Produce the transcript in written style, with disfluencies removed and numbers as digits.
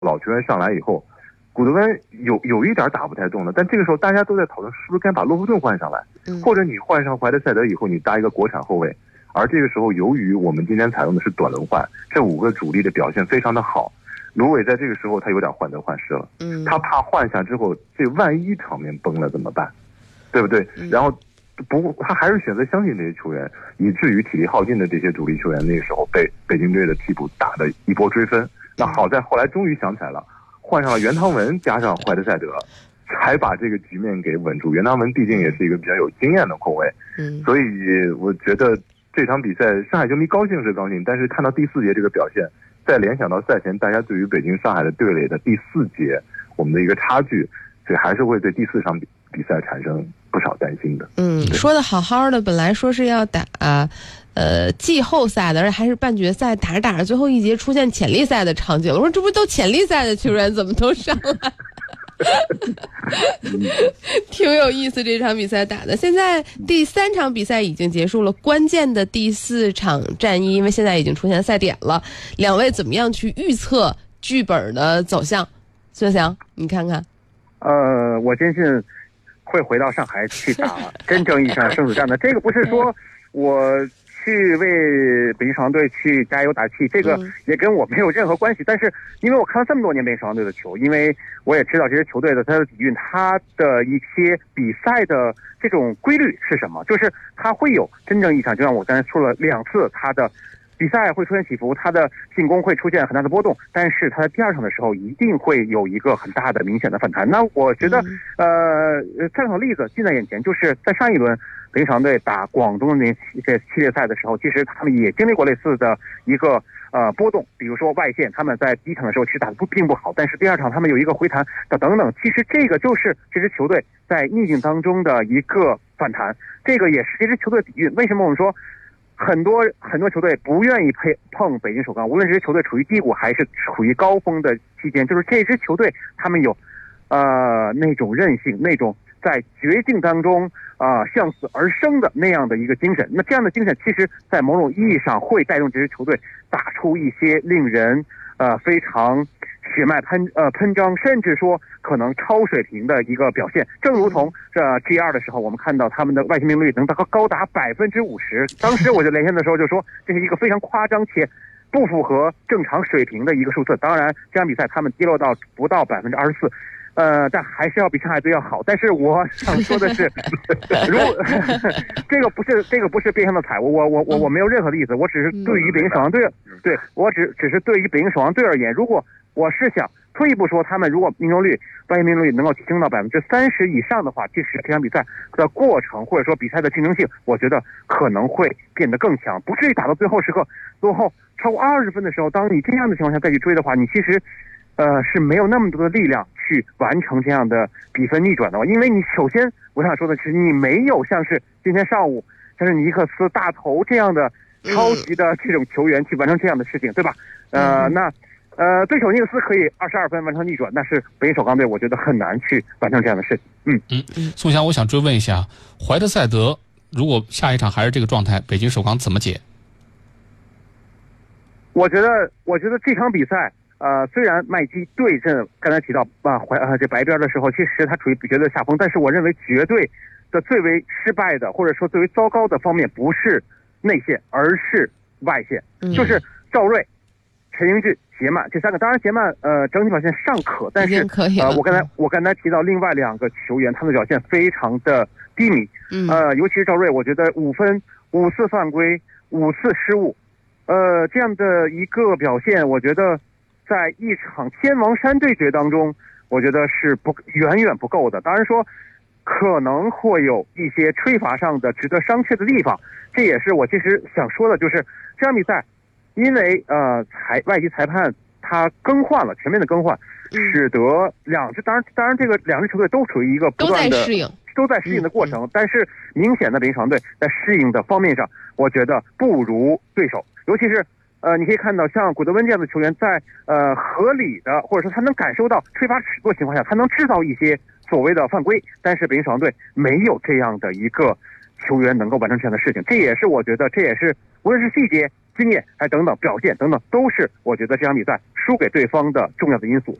老球员上来以后，古德温有一点打不太动了，但这个时候大家都在讨论是不是该把洛夫顿换上来，或者你换上怀特塞德以后，你搭一个国产后卫。而这个时候，由于我们今天采用的是短轮换，这5个主力的表现非常的好，卢伟在这个时候他有点患得患失了，他怕换下之后，这万一场面崩了怎么办，对不对？然后他还是选择相信这些球员，以至于体力耗尽的这些主力球员那个时候被北京队的替补打的一波追分。那好在后来终于想起来了，换上了袁汤文加上怀特塞德，才把这个局面给稳住。袁汤文毕竟也是一个比较有经验的后卫，所以我觉得这场比赛上海球迷高兴是高兴，但是看到第4节这个表现，再联想到赛前大家对于北京上海的对垒的第4节我们的一个差距，所以还是会对第4场比赛产生不少担心的。 说的好好的，本来说是要打季后赛的，而且还是半决赛，打着打着最后一节出现潜力赛的场景了。我说这不都潜力赛的球员怎么都上来？挺有意思，这场比赛打的。现在第3场比赛已经结束了，关键的第4场战役，因为现在已经出现赛点了，两位怎么样去预测剧本的走向？孙翔，你看看。 我坚信会回到上海去打真正意义上的生死战的。这个不是说我去为北京首钢队去加油打气，这个也跟我没有任何关系。但是因为我看了这么多年北京首钢队的球，因为我也知道这些球队的他的底蕴，他的一些比赛的这种规律是什么，就是他会有真正意义上，就像我刚才说了2次，他的比赛会出现起伏，他的进攻会出现很大的波动，但是他在第2场的时候一定会有一个很大的明显的反弹。那我觉得这场例子近在眼前，就是在上一轮北京首钢队打广东的这系列赛的时候，其实他们也经历过类似的一个波动，比如说外线他们在第1场的时候其实打得并不好，但是第2场他们有一个回弹等等，其实这个就是这支球队在逆境当中的一个反弹，这个也是这支球队的底蕴。为什么我们说很多球队不愿意碰北京首钢，无论这支球队处于低谷还是处于高峰的期间，就是这支球队他们有那种韧性，那种在绝境当中向死而生的那样的一个精神。那这样的精神其实在某种意义上会带动这支球队打出一些令人非常血脉喷张，甚至说可能超水平的一个表现。正如同G2的时候，我们看到他们的外线命中率能高达50%，当时我就连线的时候就说这是一个非常夸张且不符合正常水平的一个数字。当然这场比赛他们跌落到不到24%，但还是要比上海队要好。但是我想说的是，这个不是变相的踩我没有任何的意思，我只是对于北京首钢队，对我只是对于北京首钢队而言，如果我是想退一步说，他们如果外线命中率能够提升到30%以上的话，其实这场比赛的过程或者说比赛的竞争性，我觉得可能会变得更强，不至于打到最后时刻落后超过20分的时候，当你这样的情况下再去追的话，你其实是没有那么多的力量去完成这样的比分逆转的。因为你首先我想说的是，你没有像是今天上午像是尼克斯大头这样的超级的这种球员去完成这样的事情，对吧？那对手尼克斯可以22分完成逆转，但是北京首钢队我觉得很难去完成这样的事情。 宋翔，我想追问一下，怀特塞德如果下一场还是这个状态，北京首钢怎么解？ 我觉得这场比赛虽然麦基对阵刚才提到这白边的时候，其实他处于绝对下风，但是我认为绝对的最为失败的或者说最为糟糕的方面不是内线，而是外线，就是赵睿、陈英志、杰曼这3个。当然杰曼整体表现尚可，但是我刚才提到另外2个球员，他们的表现非常的低迷。尤其是赵睿，我觉得5分5次犯规5次失误，这样的一个表现，我觉得在一场天王山对决当中，我觉得是远远不够的。当然说可能会有一些吹罚上的值得商榷的地方，这也是我其实想说的，就是这场比赛因为外籍裁判他全面的更换，使得当然这个2支球队都处于一个不断的都在适应的过程，但是明显的北京首钢队在适应的方面上，我觉得不如对手。尤其是你可以看到像古德温这样的球员在合理的或者说他能感受到吹罚尺度的情况下，他能制造一些所谓的犯规，但是北京首钢队没有这样的一个球员能够完成这样的事情。这也是我觉得，这也是无论是细节、经验还等等表现等等，都是我觉得这场比赛输给对方的重要的因素。